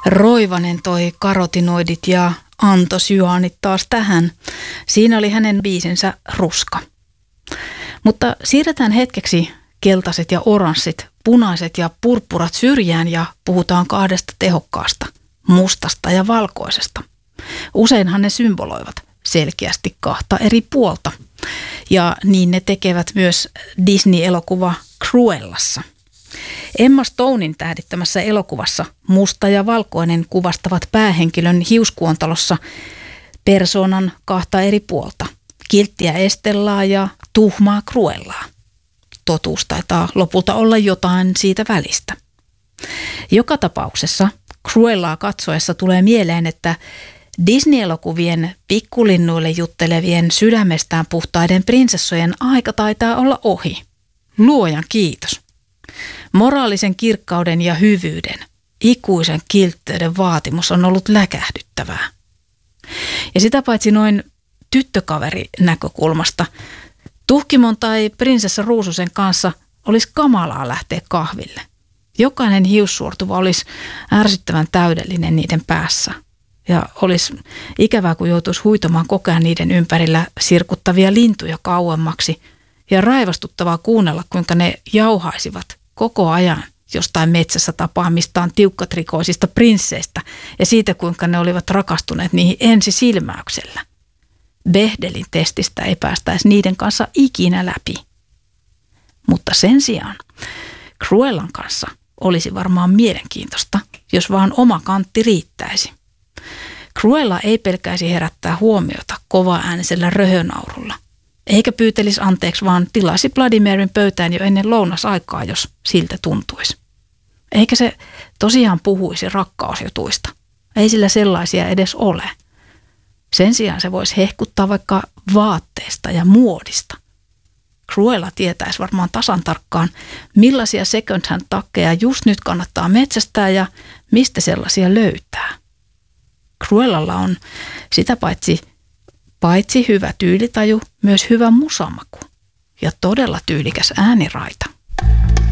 Roivanen toi karotinoidit ja antosyaanit taas tähän. Siinä oli hänen biisinsä Ruska. Mutta siirretään hetkeksi keltaiset ja oranssit, punaiset ja purppurat syrjään ja puhutaan kahdesta tehokkaasta, mustasta ja valkoisesta. Useinhan ne symboloivat selkeästi kahta eri puolta. Ja niin ne tekevät myös Disney-elokuva Cruellassa. Emma Stonein tähdittämässä elokuvassa musta ja valkoinen kuvastavat päähenkilön hiuskuontalossa persoonan kahta eri puolta. Kilttiä Estellaa ja tuhmaa Cruellaa. Totuus taitaa lopulta olla jotain siitä välistä. Joka tapauksessa Cruellaa katsoessa tulee mieleen, että Disney-elokuvien pikkulinnuille juttelevien sydämestään puhtaiden prinsessojen aika taitaa olla ohi. Luojan kiitos. Moraalisen kirkkauden ja hyvyyden, ikuisen kiltteyden vaatimus on ollut läkähdyttävää. Ja sitä paitsi noin tyttökaveri näkökulmasta, Tuhkimon tai prinsessa Ruususen kanssa olisi kamalaa lähteä kahville. Jokainen hiussuortuva olisi ärsyttävän täydellinen niiden päässä. Ja olisi ikävää, kun joutuisi huitomaan koko ajan niiden ympärillä sirkuttavia lintuja kauemmaksi. Ja raivastuttavaa kuunnella, kuinka ne jauhaisivat koko ajan jostain metsässä tapaamistaan tiukkatrikoisista prinsseistä ja siitä, kuinka ne olivat rakastuneet niihin ensisilmäyksellä. Behdelin testistä ei päästäisi niiden kanssa ikinä läpi. Mutta sen sijaan Cruellan kanssa olisi varmaan mielenkiintoista, jos vaan oma kantti riittäisi. Cruella ei pelkäisi herättää huomiota kovaäänisellä röhönaurulla. Eikä pyytelisi anteeksi, vaan tilaisi Bloody Maryn pöytään jo ennen lounasaikaa, jos siltä tuntuisi. Eikä se tosiaan puhuisi rakkausjutuista. Ei sillä sellaisia edes ole. Sen sijaan se voisi hehkuttaa vaikka vaatteesta ja muodista. Cruella tietäisi varmaan tasan tarkkaan, millaisia second hand takkeja just nyt kannattaa metsästää ja mistä sellaisia löytää. Cruellalla on sitä paitsi hyvä tyylitaju, myös hyvä musamaku ja todella tyylikäs ääniraita.